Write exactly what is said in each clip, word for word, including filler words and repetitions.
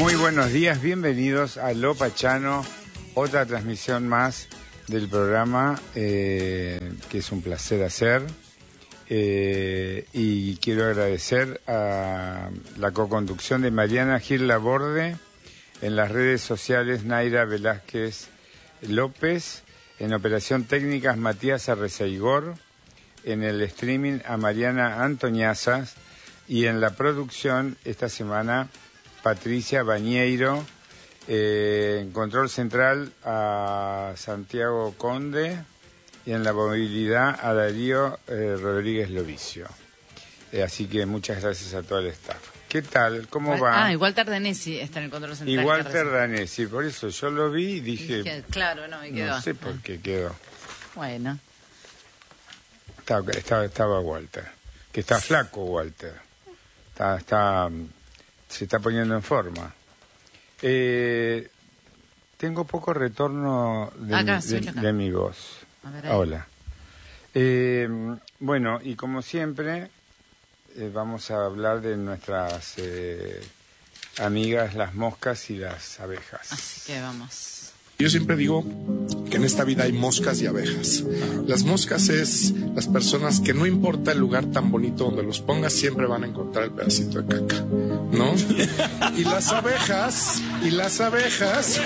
Muy buenos días, bienvenidos a Lo Pachano, otra transmisión más del programa eh, que es un placer hacer. Eh, y quiero agradecer a la coconducción de Mariana Gil Laborde, en las redes sociales Naira Velázquez López, en operación técnicas Matías Arrezaigor, en el streaming a Mariana Antoniazas y en la producción esta semana Patricia Bañeiro, eh, en control central a Santiago Conde y en la movilidad a Darío eh, Rodríguez Lovicio. Eh, así que muchas gracias a todo el staff. ¿Qué tal? ¿Cómo va? Ah, y Walter Danesi está en el control central. Y Walter Danesi, por eso yo lo vi y dije... dije claro, no, y quedó. No sé por qué quedó. Bueno. Estaba, estaba, estaba Walter, que está flaco Walter. Está, está, se está poniendo en forma. Eh, tengo poco retorno de, acá, mi, de, de mi voz. A ver, hola. Eh, bueno, y como siempre... Eh, vamos a hablar de nuestras eh, amigas las moscas y las abejas. Así que vamos. Yo siempre digo que en esta vida hay moscas y abejas. Las moscas es las personas que no importa el lugar tan bonito donde los pongas, siempre van a encontrar el pedacito de caca, ¿no? Y las abejas, y las abejas...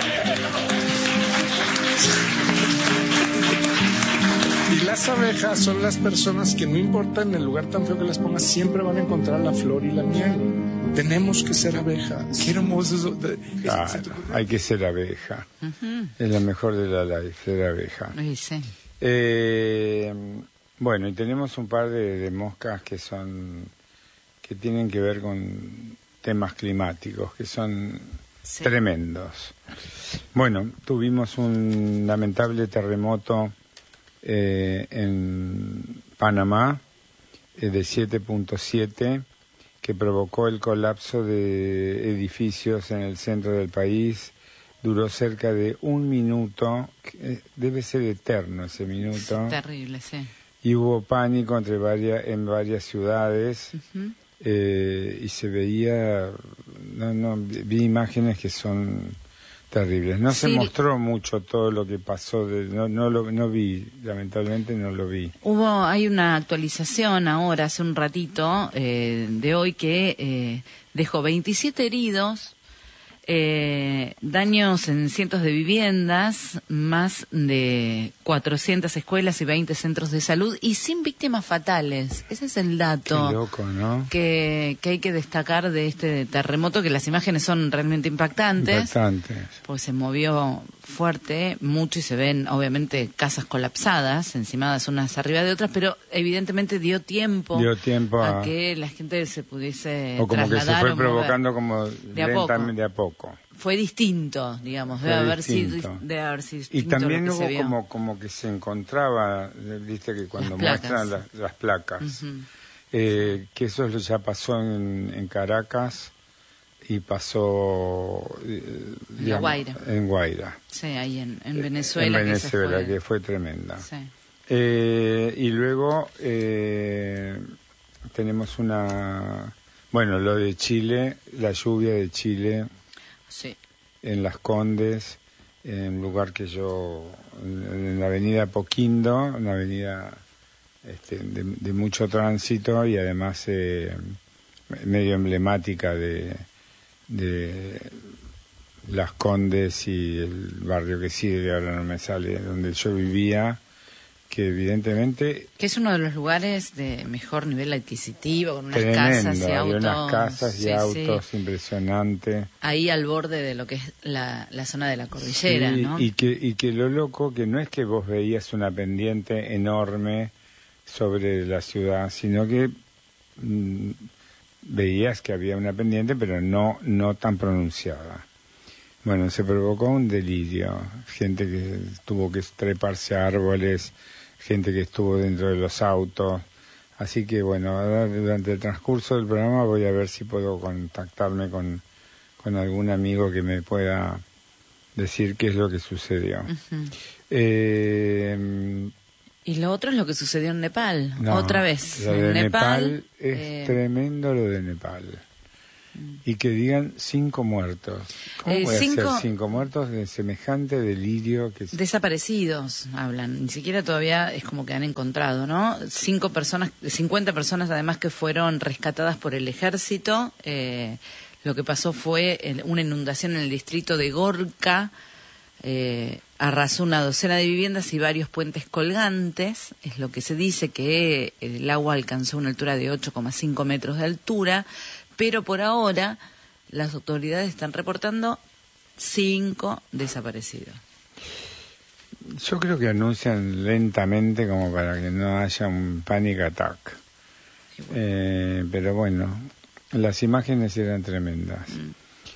Y las abejas son las personas que no importa en el lugar tan feo que las pongas, siempre van a encontrar la flor y la miel. Tenemos que ser abejas. Qué hermoso eso. Claro, hay que ser abeja. Uh-huh. Es la mejor de la life, ser abeja. Sí, sí. Eh, bueno, y tenemos un par de, de moscas que son, que tienen que ver con temas climáticos, que son sí. tremendos. Bueno, tuvimos un lamentable terremoto Eh, en Panamá eh, de siete punto siete que provocó el colapso de edificios en el centro del país. Duró cerca de un minuto, eh, debe ser eterno ese minuto. Terrible, sí. Y hubo pánico entre varias, en varias ciudades. Uh-huh. eh, y se veía, no, no, vi imágenes que son terribles. No sí. se mostró mucho todo lo que pasó, de, no, no, lo, no vi, lamentablemente no lo vi. Hubo, hay una actualización ahora, hace un ratito, eh, de hoy, que eh, dejó veintisiete heridos, eh, daños en cientos de viviendas, más de cuatrocientas escuelas y veinte centros de salud, y sin víctimas fatales. Ese es el dato. Qué loco, ¿no? que, que hay que destacar de este terremoto, que las imágenes son realmente impactantes. Impactantes. Pues se movió fuerte, mucho, y se ven obviamente casas colapsadas, encimadas unas arriba de otras, pero evidentemente dio tiempo, dio tiempo a, a que la gente se pudiese o como trasladar, que se fue provocando mover. como de lentamente a a poco. Fue distinto, digamos, fue debe haber, distinto. sido, debe haber sido Y también hubo se como, como que se encontraba, viste que cuando las muestran las, las placas, uh-huh. eh, que eso ya pasó en, en Caracas y pasó eh, digamos, Guaira. en Guaira. Sí, ahí en, en Venezuela. En Venezuela, que, que fue tremenda. Sí. Eh, y luego eh, tenemos una... Bueno, lo de Chile, la lluvia de Chile, sí. en Las Condes, en un lugar que yo, en la avenida Poquindo, una avenida este, de, de mucho tránsito y además eh, medio emblemática de, de Las Condes y el barrio que sigue, ahora no me sale, donde yo vivía, que evidentemente... Que es uno de los lugares de mejor nivel adquisitivo, con unas tremendo, casas y autos... unas casas y sí, autos sí. impresionantes. Ahí al borde de lo que es la, la zona de la cordillera, sí, ¿no? Y que, y que lo loco, que no es que vos veías una pendiente enorme sobre la ciudad, sino que mmm, veías que había una pendiente, pero no, no tan pronunciada. Bueno, se provocó un delirio, gente que tuvo que treparse a árboles, gente que estuvo dentro de los autos, así que bueno, durante el transcurso del programa voy a ver si puedo contactarme con, con algún amigo que me pueda decir qué es lo que sucedió. Uh-huh. Eh, y lo otro es lo que sucedió en Nepal, no, otra vez. Lo de en Nepal, Nepal es eh... tremendo lo de Nepal. y que digan cinco muertos. ¿Cómo Eh, puede cinco- ser cinco muertos de semejante delirio? Que se- Desaparecidos, hablan. Ni siquiera todavía es como que han encontrado, ¿no? Cinco personas, cincuenta personas además que fueron rescatadas por el ejército. Eh, lo que pasó fue el- una inundación en el distrito de Gorka. Eh, arrasó una docena de viviendas y varios puentes colgantes. Es lo que se dice, que el agua alcanzó una altura de ocho coma cinco metros de altura. Pero por ahora las autoridades están reportando cinco desaparecidos. Yo creo que anuncian lentamente como para que no haya un panic attack. Eh, pero bueno, las imágenes eran tremendas. Mm.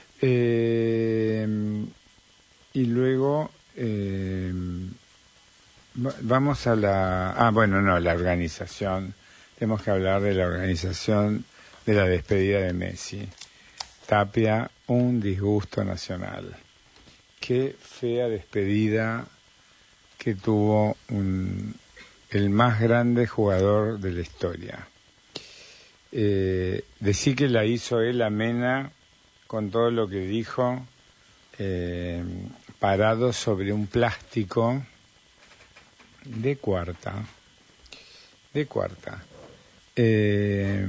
Eh, y luego eh, va- vamos a la... Ah, bueno, no, la organización. Tenemos que hablar de la organización de la despedida de Messi. Tapia, un disgusto nacional. Qué fea despedida que tuvo un, el más grande jugador de la historia. Eh, decir que la hizo él amena con todo lo que dijo, eh, parado sobre un plástico de cuarta, de cuarta. Eh,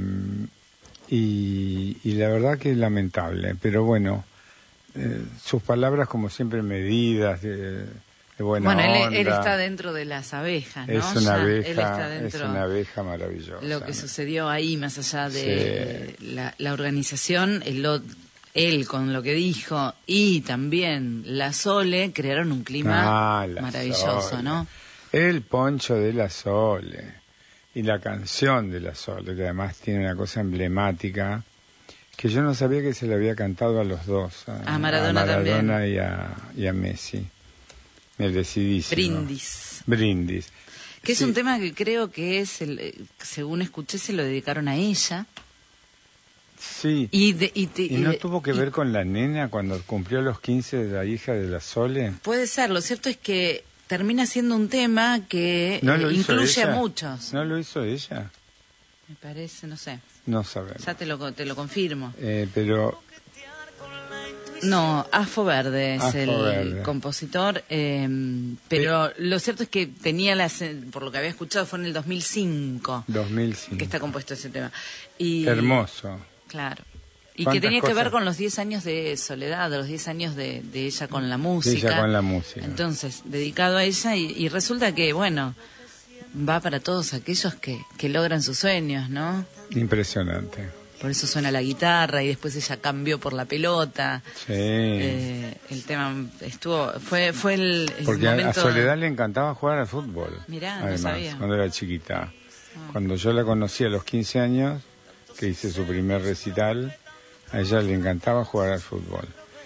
y, y la verdad que es lamentable, pero bueno, eh, sus palabras como siempre medidas, de, de buena Bueno, él, onda. él está dentro de las abejas, ¿no? Es una Ya, él está abeja, es dentro. una abeja maravillosa. Lo que sucedió ahí, más allá de la, la organización, el, lo- él con lo que dijo y también la Sole crearon un clima Ah, la maravilloso, Sole. ¿no? El poncho de la Sole y la canción de la Sole, que además tiene una cosa emblemática que yo no sabía que se le había cantado a los dos, a, A Maradona a Maradona también. y a, y a Messi. Merecidísimo. Brindis. Brindis. Que es Sí. un tema que creo que es, el, eh, según escuché, se lo dedicaron a ella. Sí. Y, de- y, te- ¿Y no y- tuvo que y ver con la nena cuando cumplió los quince de la hija de la Sole? puede ser, lo cierto es que termina siendo un tema que ¿No eh, lo hizo incluye ella? a muchos. ¿No lo hizo ella? Me parece, no sé. No sabemos. Ya te lo, te lo confirmo. Eh, pero No, Afo Verde es Afo el Verde. compositor, eh, pero lo cierto es que tenía las, por lo que había escuchado fue en el dos mil cinco dos mil cinco. que está compuesto ese tema. Y, Hermoso. Claro. Y que ¿Cuántas tenía que cosas? ver con los diez años de soledad, los diez años de, de ella con la De música. ella con la música. Entonces, dedicado a ella y, y resulta que, bueno, va para todos aquellos que, que logran sus sueños, ¿no? Impresionante. Por eso suena la guitarra y después ella cambió por la pelota. Sí. Eh, el tema estuvo, fue, fue el, el Porque a- momento. a Soledad le encantaba jugar al fútbol. Mirá, no además, sabía. cuando era chiquita. Ah. Cuando yo la conocí a los quince años, que hice su primer recital, a ella le encantaba jugar al fútbol.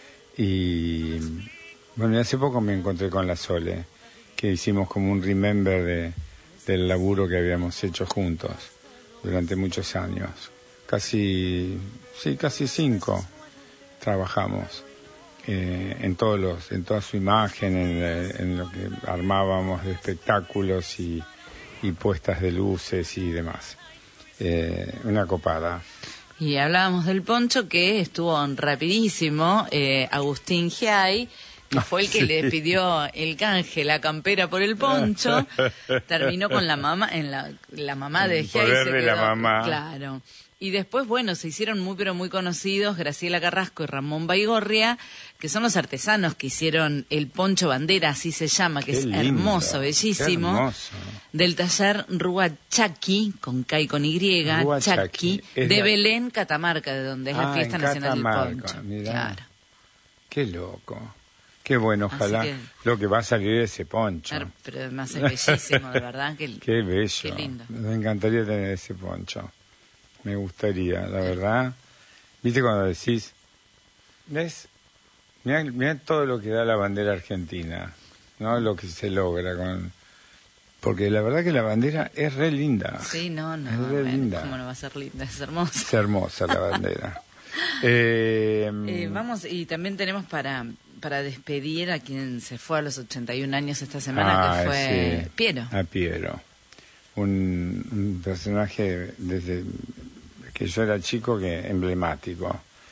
Y bueno, y hace poco me encontré con la Sole, que hicimos como un remember de, del laburo que habíamos hecho juntos durante muchos años. Casi, sí, casi cinco trabajamos eh, en todos los, en toda su imagen, en, eh, en lo que armábamos de espectáculos y, y puestas de luces y demás. Eh, una copada. Y hablábamos del poncho que estuvo rapidísimo, eh, Agustín Giai, que fue el que Sí. le pidió el canje, la campera por el poncho, terminó con la mamá, en la, la mamá de El Giai poder se de la quedó- mamá. Claro. Y después, bueno, se hicieron muy pero muy conocidos Graciela Carrasco y Ramón Baigorria, que son los artesanos que hicieron el poncho bandera, así se llama, que Qué es lindo, hermoso, qué bellísimo, hermoso. del taller Rúa Chaki, con K y con Y, Rúa Chaki, Chaki, es de la- Belén, Catamarca, de donde es la Ah, fiesta en nacional del Catamarca, poncho. mirá. Claro. Qué loco. Qué bueno, Así ojalá que- lo que va a salir de ese poncho. Pero, pero además es bellísimo, de verdad. Que, Qué bello. Qué lindo. Me encantaría tener ese poncho. Me gustaría, la verdad. ¿Viste cuando decís, ves? Mirá, mirá todo lo que da la bandera argentina, ¿no? Lo que se logra con... Porque la verdad que la bandera es re linda. Sí, no, no. Es re bueno, linda. ¿cómo no va a ser linda? Es hermosa. Es hermosa la bandera. eh, Eh, vamos, y también tenemos para para despedir a quien se fue a los ochenta y un años esta semana, ah, que fue sí, Piero. A Piero. Un, un personaje desde que yo era chico que emblemático.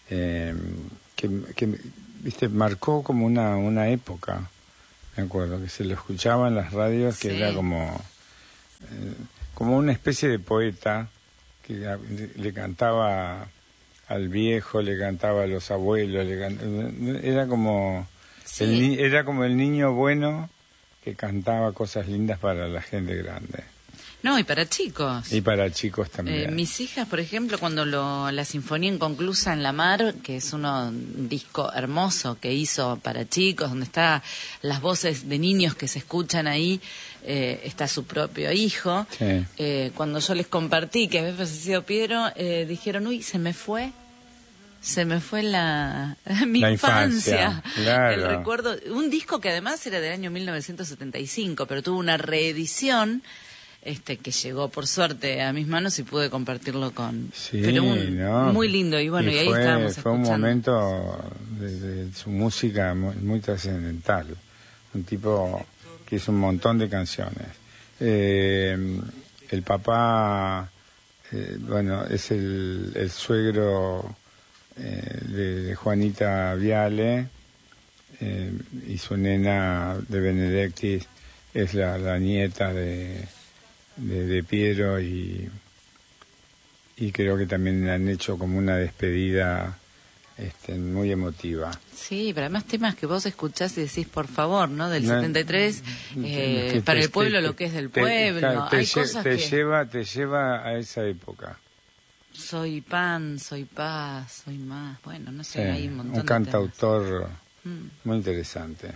eh, que, que viste marcó como una una época. Me acuerdo que se lo escuchaba en las radios, que sí. era como eh, como una especie de poeta que le cantaba al viejo, le cantaba a los abuelos, le can... era como sí. el ni... era como el niño bueno que cantaba cosas lindas para la gente grande. No, y para chicos. Y para chicos también. Eh, mis hijas, por ejemplo, cuando lo, la Sinfonía Inconclusa en la Mar, que es uno, un disco hermoso que hizo para chicos, donde está las voces de niños que se escuchan ahí, eh, está su propio hijo. Sí. Eh, cuando yo les compartí que había fallecido Piero, eh, dijeron, uy, se me fue. Se me fue la mi la infancia, infancia claro. El recuerdo, un disco que además era del año mil novecientos setenta y cinco, pero tuvo una reedición este que llegó por suerte a mis manos y pude compartirlo con sí, pero un, ¿no? muy lindo y bueno y, y ahí fue, estábamos fue escuchando. un momento de, de su música muy, muy trascendental, un tipo que hizo un montón de canciones. Eh, el papá eh, bueno es el, el suegro eh, de, de Juanita Viale eh, y su nena de Benedetti es la, la nieta de De, de Piero y y creo que también han hecho como una despedida este, muy emotiva. Sí, pero además temas que vos escuchás y decís por favor, ¿no? Del no, setenta y tres, eh, te, para te, el pueblo te, lo que es del te, pueblo, claro, te, hay lle, cosas te que... lleva te lleva a esa época. Soy pan, soy paz, soy más, bueno, no sé, Sí, hay un montón un de cantautor mm. muy interesante.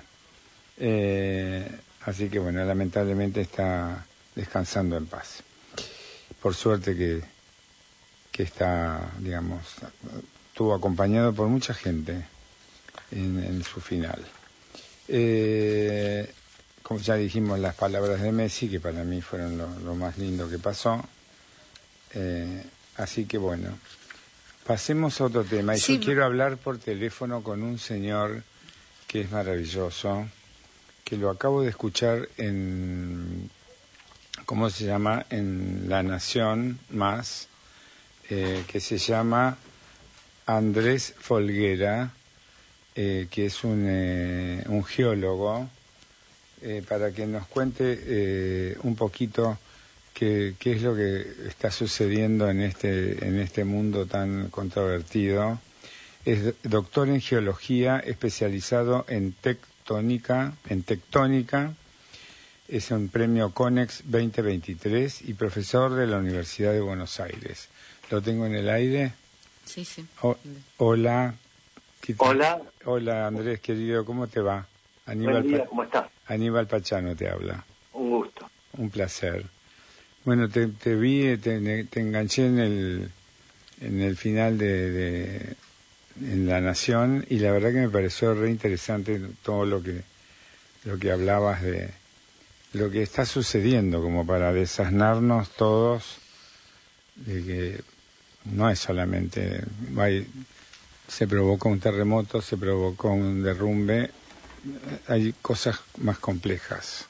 Eh, así que bueno, lamentablemente está descansando en paz. Por suerte que que está, digamos, estuvo acompañado por mucha gente en, en su final. Eh, como ya dijimos, las palabras de Messi, que para mí fueron lo, lo más lindo que pasó. Eh, así que bueno, pasemos a otro tema. Y sí. Yo quiero hablar por teléfono con un señor que es maravilloso, que lo acabo de escuchar en, ¿cómo se llama? En La Nación Más, eh, que se llama Andrés Folguera, eh, que es un, eh, un geólogo, eh, para que nos cuente eh, un poquito qué, qué es lo que está sucediendo en este, en este mundo tan controvertido. Es doctor en geología, especializado en tectónica, en tectónica, es un premio CONEX veinte veintitrés y profesor de la Universidad de Buenos Aires. ¿Lo tengo en el aire? Sí, sí. O, hola. Hola. Hola, Andrés, querido, ¿cómo te va? Aníbal Buen día, ¿cómo estás? Aníbal Pachano te habla. Un gusto. Un placer. Bueno, te, te vi, te, te enganché en el, en el final de, de en La Nación y la verdad que me pareció re interesante todo lo que, lo que hablabas de lo que está sucediendo, como para desasnarnos todos de que no es solamente hay, se provocó un terremoto, se provocó un derrumbe, hay cosas más complejas.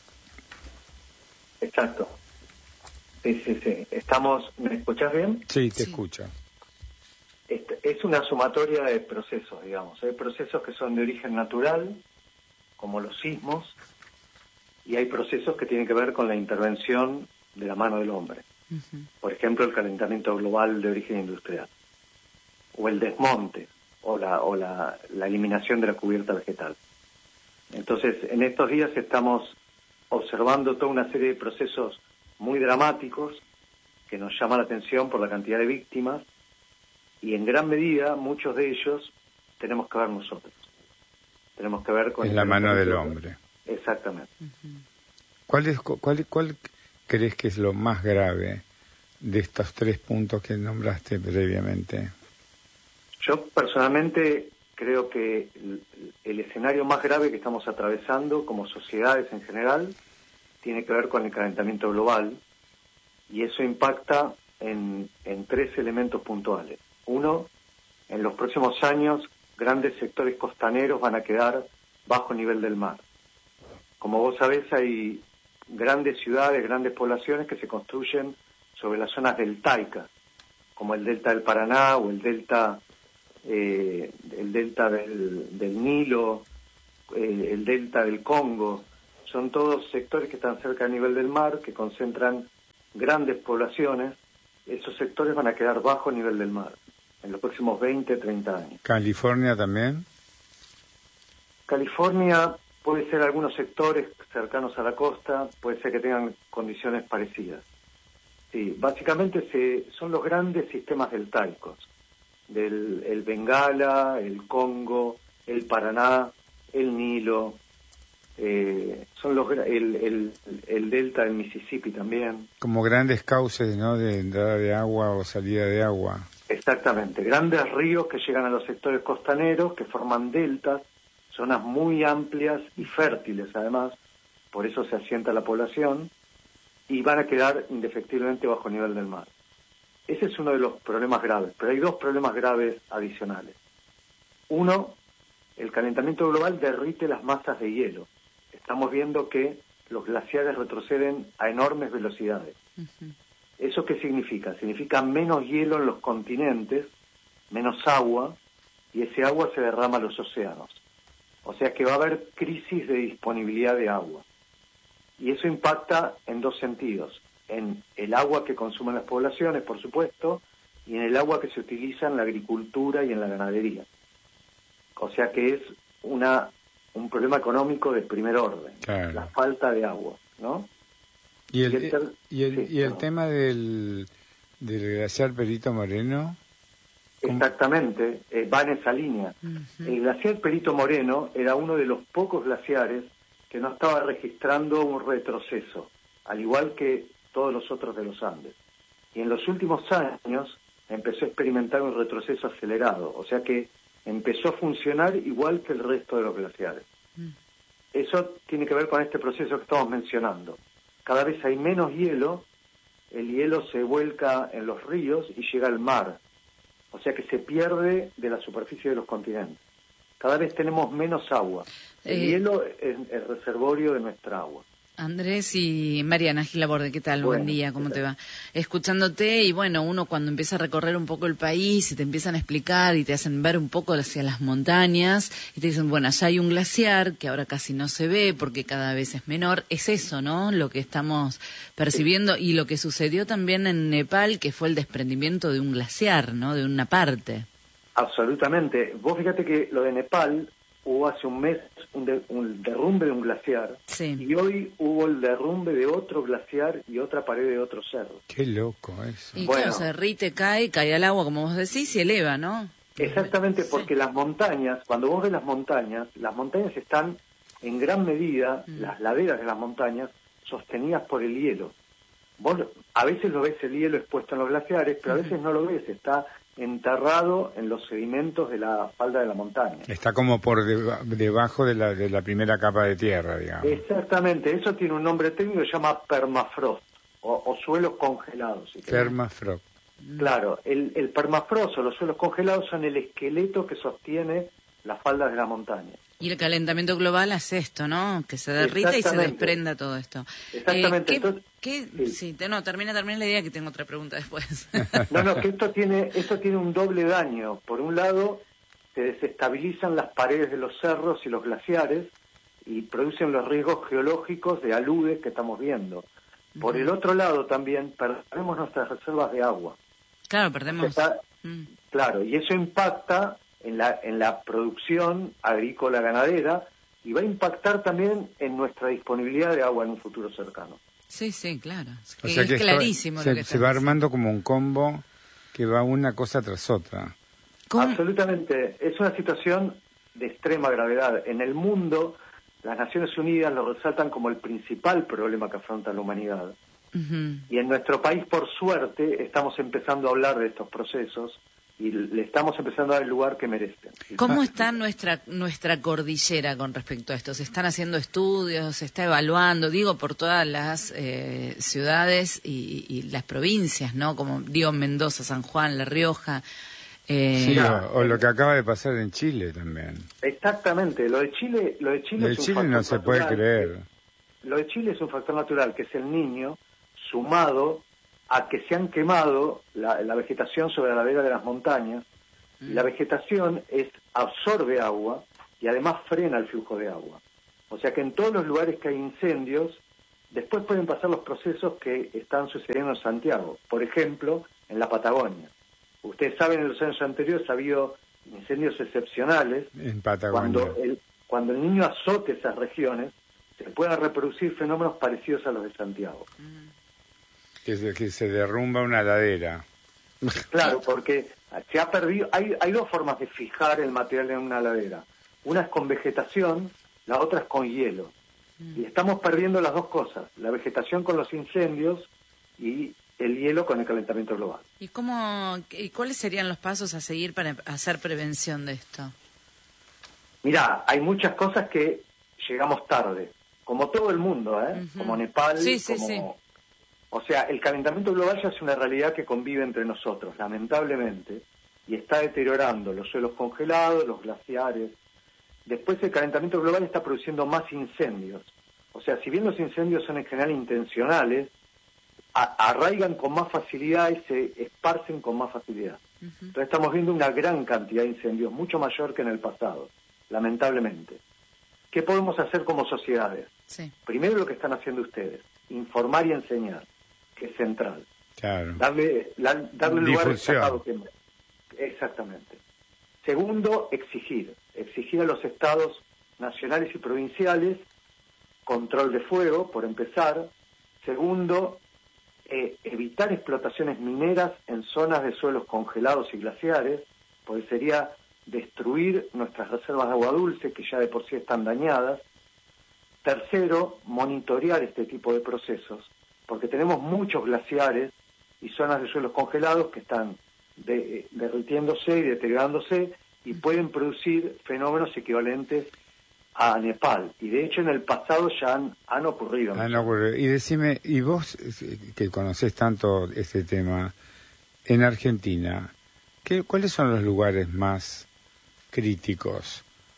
Exacto. Sí, sí, sí. Estamos, ¿me escuchás bien? Sí, te sí. escucho. Este, es una sumatoria de procesos, digamos. Hay procesos que son de origen natural, como los sismos, y hay procesos que tienen que ver con la intervención de la mano del hombre. Uh-huh. Por ejemplo, el calentamiento global de origen industrial, o el desmonte, o la, o la, la eliminación de la cubierta vegetal. Entonces, en estos días estamos observando toda una serie de procesos muy dramáticos que nos llama la atención por la cantidad de víctimas, y en gran medida, muchos de ellos tenemos que ver nosotros. Tenemos que ver con... En la mano del hombre. Exactamente. Uh-huh. ¿Cuál, es, cuál, ¿Cuál crees que es lo más grave de estos tres puntos que nombraste previamente? Yo personalmente creo que el, el escenario más grave que estamos atravesando como sociedades en general tiene que ver con el calentamiento global, y eso impacta en, en tres elementos puntuales. Uno, en los próximos años grandes sectores costaneros van a quedar bajo nivel del mar. Como vos sabés, hay grandes ciudades, grandes poblaciones que se construyen sobre las zonas deltaicas, como el delta del Paraná o el delta eh, el delta del, del Nilo, eh, el delta del Congo. Son todos sectores que están cerca del nivel del mar, que concentran grandes poblaciones. Esos sectores van a quedar bajo el nivel del mar en los próximos veinte, treinta años. ¿California también? California puede ser algunos sectores cercanos a la costa, puede ser que tengan condiciones parecidas. Sí, básicamente se, son los grandes sistemas deltaicos, del el Bengala, el Congo, el Paraná, el Nilo, eh, son los el, el, el delta del Mississippi también. Como grandes cauces, ¿no?, de entrada de agua o salida de agua. Exactamente, grandes ríos que llegan a los sectores costaneros, que forman deltas, zonas muy amplias y fértiles además, por eso se asienta la población, y van a quedar indefectiblemente bajo el nivel del mar. Ese es uno de los problemas graves, pero hay dos problemas graves adicionales. Uno, el calentamiento global derrite las masas de hielo. Estamos viendo que los glaciares retroceden a enormes velocidades. Uh-huh. ¿Eso qué significa? Significa menos hielo en los continentes, menos agua, y ese agua se derrama a los océanos. O sea que va a haber crisis de disponibilidad de agua. Y eso impacta en dos sentidos. En el agua que consumen las poblaciones, por supuesto, y en el agua que se utiliza en la agricultura y en la ganadería. O sea que es una un problema económico de primer orden, claro. La falta de agua, ¿no? Y el, y el, ter... y el, sí, y el tema del, del glaciar Perito Moreno... Exactamente, eh, va en esa línea. Uh-huh. El glaciar Perito Moreno era uno de los pocos glaciares que no estaba registrando un retroceso, al igual que todos los otros de los Andes. Y en los últimos años empezó a experimentar un retroceso acelerado, o sea que empezó a funcionar igual que el resto de los glaciares. Uh-huh. Eso tiene que ver con este proceso que estamos mencionando. Cada vez hay menos hielo, el hielo se vuelca en los ríos y llega al mar. O sea que se pierde de la superficie de los continentes. Cada vez tenemos menos agua. El eh, hielo es el reservorio de nuestra agua. Andrés y Mariana Gil Laborde, ¿qué tal? Bueno, Buen día, ¿cómo te va? Escuchándote, y bueno, uno cuando empieza a recorrer un poco el país y te empiezan a explicar y te hacen ver un poco hacia las montañas y te dicen, bueno, allá hay un glaciar que ahora casi no se ve porque cada vez es menor. Es eso, ¿no?, lo que estamos percibiendo, y lo que sucedió también en Nepal, que fue el desprendimiento de un glaciar, ¿no?, de una parte. Absolutamente. Vos fíjate que lo de Nepal... Hubo hace un mes un, de, un derrumbe de un glaciar, sí. Y hoy hubo el derrumbe de otro glaciar y otra pared de otro cerro. Qué loco eso. Y bueno, claro, se derrite, cae, cae al agua, como vos decís, y eleva, ¿no? Exactamente, porque sí. Las montañas, cuando vos ves las montañas, las montañas están en gran medida, mm. las laderas de las montañas, sostenidas por el hielo. Vos a veces lo ves el hielo expuesto en los glaciares, pero a veces no lo ves, está enterrado en los sedimentos de la falda de la montaña. Está como por deba- debajo de la, de la primera capa de tierra, digamos. Exactamente, eso tiene un nombre técnico que se llama permafrost, o, o suelos congelados. Si permafrost. Claro, el, el permafrost o los suelos congelados son el esqueleto que sostiene las faldas de la montaña. Y el calentamiento global hace esto, ¿no? Que se derrita y se desprenda todo esto. Exactamente. Eh, ¿qué, Entonces, ¿qué, sí. Sí, te, no, termina, termina la idea, que tengo otra pregunta después. No, no, que esto tiene, esto tiene un doble daño. Por un lado, se desestabilizan las paredes de los cerros y los glaciares y producen los riesgos geológicos de aludes que estamos viendo. Por uh-huh. el otro lado también perdemos nuestras reservas de agua. Claro, perdemos. Está, mm. Claro, y eso impacta en la en la producción agrícola ganadera y va a impactar también en nuestra disponibilidad de agua en un futuro cercano. Sí, sí, claro. O sea es que clarísimo esto, lo que se, se va armando como un combo que va una cosa tras otra. ¿Cómo? Absolutamente. Es una situación de extrema gravedad. En el mundo, las Naciones Unidas lo resaltan como el principal problema que afronta la humanidad. Uh-huh. Y en nuestro país, por suerte, estamos empezando a hablar de estos procesos y le estamos empezando a dar el lugar que merecen. ¿Cómo está nuestra nuestra cordillera con respecto a esto? ¿Se están haciendo estudios? ¿Se está evaluando? Digo, por todas las eh, ciudades y, y las provincias, ¿no? Como digo, Mendoza, San Juan, La Rioja. Eh... Sí, o, o lo que acaba de pasar en Chile también. Exactamente. Lo de Chile, lo de Chile, lo de es un Chile factor no se puede natural. creer. Lo de Chile es un factor natural, que es el Niño, sumado a que se han quemado la, la vegetación sobre la ladera de las montañas, Y la vegetación es absorbe agua y además frena el flujo de agua. O sea que en todos los lugares que hay incendios, después pueden pasar los procesos que están sucediendo en Santiago. Por ejemplo, en la Patagonia. Ustedes saben, en los años anteriores ha habido incendios excepcionales. En Patagonia. Cuando el, cuando el niño azote esas regiones, se puedan reproducir fenómenos parecidos a los de Santiago. Que se, que se derrumba una ladera. Claro, porque se ha perdido, hay, hay dos formas de fijar el material en una ladera. Una es con vegetación, la otra es con hielo. Mm. Y estamos perdiendo las dos cosas, la vegetación con los incendios y el hielo con el calentamiento global. ¿Y cómo, y cuáles serían los pasos a seguir para hacer prevención de esto? Mirá, hay muchas cosas que llegamos tarde, como todo el mundo, ¿eh? Uh-huh. Como Nepal, sí, sí, como... sí. O sea, el calentamiento global ya es una realidad que convive entre nosotros, lamentablemente, y está deteriorando los suelos congelados, los glaciares. Después el calentamiento global está produciendo más incendios. O sea, si bien los incendios son en general intencionales, a- arraigan con más facilidad y se esparcen con más facilidad. Uh-huh. Entonces estamos viendo una gran cantidad de incendios, mucho mayor que en el pasado, lamentablemente. ¿Qué podemos hacer como sociedades? Sí. Primero lo que están haciendo ustedes, informar y enseñar, que es central. Claro. Darle, la, darle lugar al Difusión. Estado. Que... Exactamente. Segundo, exigir. Exigir a los estados nacionales y provinciales control de fuego, por empezar. Segundo, eh, evitar explotaciones mineras en zonas de suelos congelados y glaciares, porque sería destruir nuestras reservas de agua dulce, que ya de por sí están dañadas. Tercero, monitorear este tipo de procesos, porque tenemos muchos glaciares y zonas de suelos congelados que están de, eh, derritiéndose y deteriorándose y pueden producir fenómenos equivalentes a Nepal. Y de hecho en el pasado ya han, han ocurrido. Han ocurrido. Y decime, y vos que conocés tanto este tema, en Argentina, ¿qué, ¿cuáles son los lugares más críticos?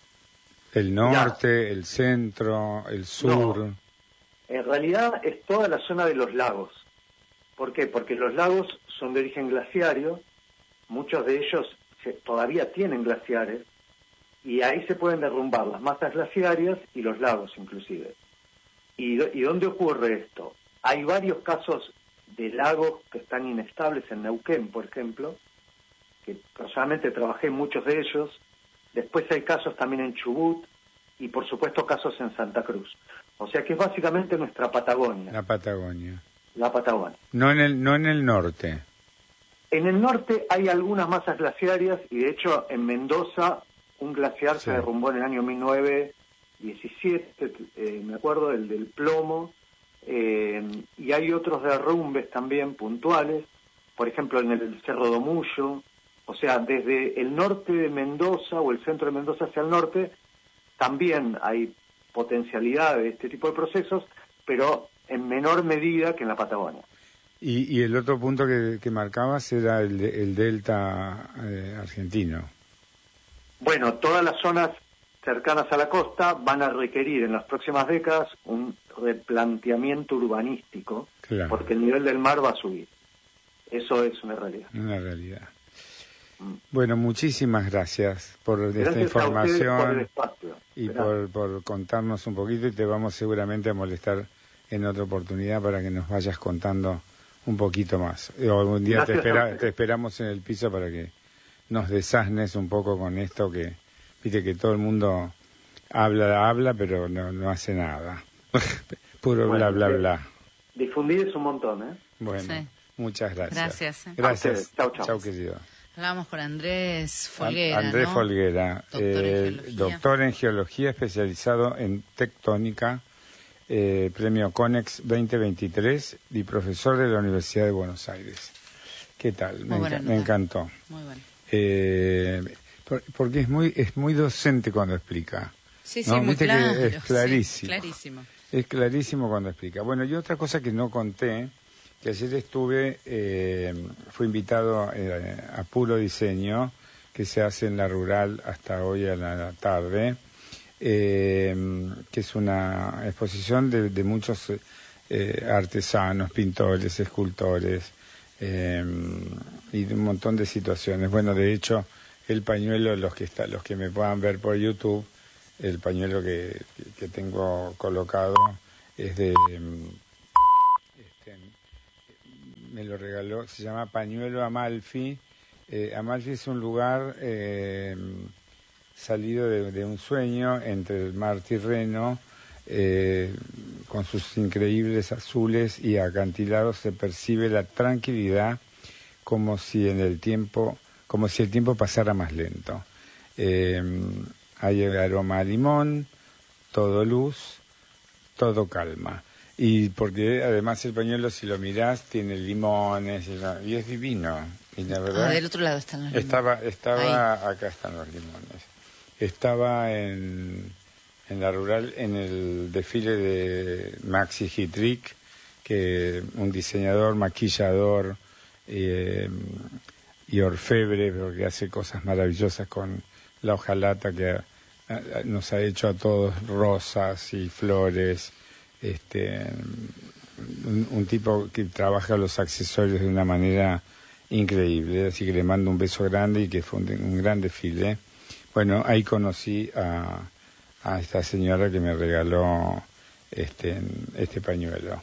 ¿El norte, ya. el centro, el sur? No. En realidad es toda la zona de los lagos. ¿Por qué? Porque los lagos son de origen glaciario, muchos de ellos se, todavía tienen glaciares, y ahí se pueden derrumbar las masas glaciarias y los lagos inclusive. ¿Y, ¿Y dónde ocurre esto? Hay varios casos de lagos que están inestables en Neuquén, por ejemplo, que personalmente trabajé en muchos de ellos. Después hay casos también en Chubut y por supuesto casos en Santa Cruz. O sea que es básicamente nuestra Patagonia. La Patagonia. La Patagonia. No en el, no en el norte. En el norte hay algunas masas glaciarias y de hecho en Mendoza un glaciar sí. se derrumbó en el año mil novecientos diecisiete, eh, me acuerdo, el del Plomo, eh, y hay otros derrumbes también puntuales, por ejemplo en el Cerro Domullo. O sea, desde el norte de Mendoza o el centro de Mendoza hacia el norte también hay potencialidad de este tipo de procesos, pero en menor medida que en la Patagonia. Y, y el otro punto que, que marcabas era el, de, el delta eh, argentino. Bueno, todas las zonas cercanas a la costa van a requerir en las próximas décadas un replanteamiento urbanístico, claro. porque el nivel del mar va a subir. Eso es una realidad. Una realidad. Bueno, muchísimas gracias por gracias esta información por el espacio. y por, por contarnos un poquito, y te vamos seguramente a molestar en otra oportunidad para que nos vayas contando un poquito más. O algún día te, espera, te esperamos en el piso para que nos desasnes un poco con esto, que viste que todo el mundo habla, habla, pero no, no hace nada. Puro bueno, bla, bla, bla. Difundir es un montón, ¿eh? Bueno, sí. Muchas gracias. Gracias. ¿eh? Gracias. Chau, chau. Chau, querido. Hablamos con Andrés Folguera, Andrés ¿no? Folguera, doctor, eh, en geología. doctor en geología, especializado en tectónica, eh, premio CONEX veinte veintitrés y profesor de la Universidad de Buenos Aires. ¿Qué tal? Me, enca- me encantó. Muy bueno. Eh, por, porque es muy es muy docente cuando explica. Sí, sí, ¿no? muy Viste claro. que es clarísimo. Sí, clarísimo. Es clarísimo cuando explica. Bueno, y otra cosa que no conté, que ayer estuve, eh, fui invitado eh, a Puro Diseño, que se hace en la Rural hasta hoy a la tarde, eh, que es una exposición de, de muchos eh, artesanos, pintores, escultores, eh, y de un montón de situaciones. Bueno, de hecho, el pañuelo, los que está, los que me puedan ver por YouTube, el pañuelo que, que tengo colocado es de, este, me lo regaló, se llama Pañuelo Amalfi. Eh, Amalfi es un lugar eh, salido de, de un sueño entre el mar Tirreno, eh, con sus increíbles azules y acantilados se percibe la tranquilidad como si en el tiempo, como si el tiempo pasara más lento. Eh, hay aroma a limón, todo luz, todo calma. Y porque además el pañuelo, si lo mirás, tiene limones y es divino. Y la verdad, ah, del otro lado están los limones. Estaba, estaba acá están los limones. Estaba en, en la rural, en el desfile de Maxi Hitrick, que un diseñador, maquillador eh, y orfebre, pero que hace cosas maravillosas con la hojalata, que a, a, nos ha hecho a todos rosas y flores. Este, un, un tipo que trabaja los accesorios de una manera increíble, así que le mando un beso grande y que fue un, un gran desfile. Bueno, ahí conocí a, a esta señora que me regaló este, este pañuelo.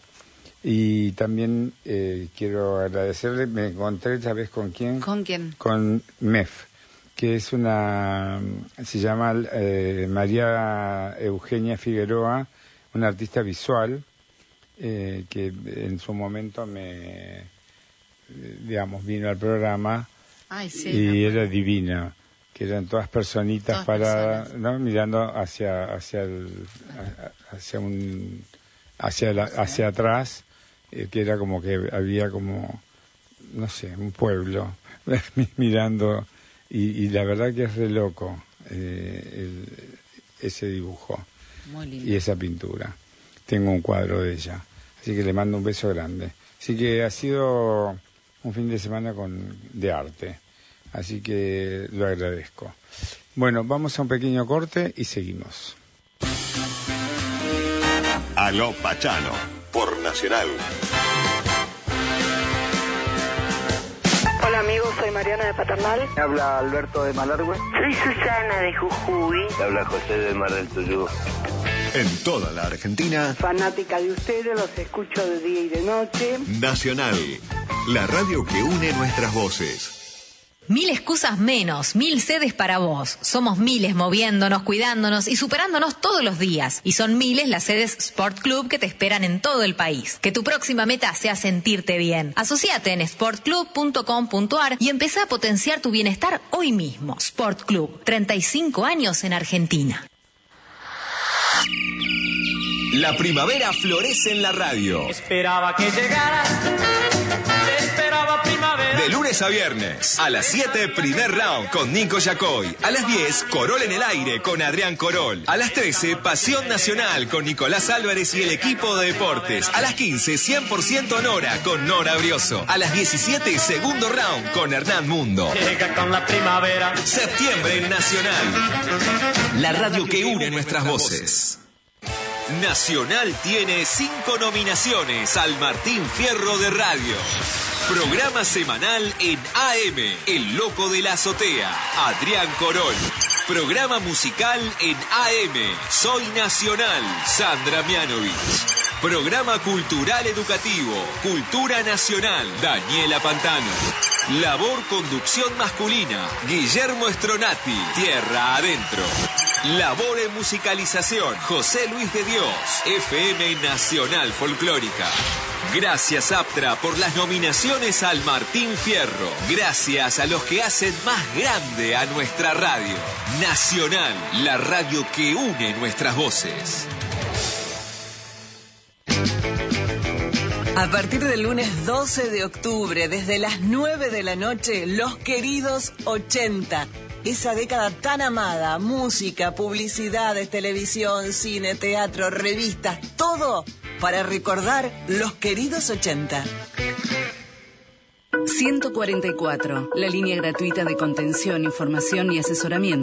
Y también eh, quiero agradecerle, me encontré esta vez con quién. ¿Con quién? Con M E F, que es una, se llama eh, María Eugenia Figueroa, una artista visual eh, que en su momento me, digamos, vino al programa. Ay, sí, y no, era divina, que eran todas personitas todas paradas, personas. ¿no? Mirando hacia hacia el, hacia un hacia la, hacia atrás, eh, que era como que había como, no sé, un pueblo mirando, y, y la verdad que es re loco eh, el, ese dibujo. Muy lindo. Y esa pintura. Tengo un cuadro de ella. Así que le mando un beso grande. Así que ha sido un fin de semana con de arte. Así que lo agradezco. Bueno, vamos a un pequeño corte y seguimos. Aló Pachano, por Nacional. Hola amigos, soy Mariana de Paternal. Me habla Alberto de Malargüe. Soy Susana de Jujuy. Me habla José de Mar del Tuyú. En toda la Argentina, Fanática de ustedes, los escucho de día y de noche. Nacional, la radio que une nuestras voces. Mil excusas menos, mil sedes para vos. Somos miles moviéndonos, cuidándonos y superándonos todos los días. Y son miles las sedes Sport Club que te esperan en todo el país. Que tu próxima meta sea sentirte bien. Asociate en sport club punto com punto a r y empezá a potenciar tu bienestar hoy mismo. Sport Club, treinta y cinco años en Argentina. La primavera florece en la radio. Esperaba que llegaras, esperaba primavera. De lunes a viernes, a las siete, primer round con Nico Yacoy. A las diez, Corol en el aire con Adrián Corol. A las trece, Pasión Nacional con Nicolás Álvarez y el equipo de deportes. A las quince, cien por ciento Nora con Nora Brioso. A las diecisiete, segundo round con Hernán Mundo. Llega con la primavera. Septiembre en Nacional. La radio que une nuestras voces. Nacional tiene cinco nominaciones al Martín Fierro de Radio. Programa semanal en A M, El Loco de la Azotea, Adrián Corol. Programa musical en A M, Soy Nacional, Sandra Mianovich. Programa cultural educativo, Cultura Nacional, Daniela Pantano. Labor conducción masculina, Guillermo Stronati, Tierra Adentro. Labor en musicalización, José Luis de Dios, F M Nacional Folclórica. Gracias Aptra por las nominaciones al Martín Fierro. Gracias a los que hacen más grande a nuestra radio. Nacional, la radio que une nuestras voces. A partir del lunes doce de octubre, desde las nueve de la noche, Los Queridos ochenta. Esa década tan amada, música, publicidades, televisión, cine, teatro, revistas, todo para recordar Los Queridos ochenta. ciento cuarenta y cuatro, la línea gratuita de contención, información y asesoramiento.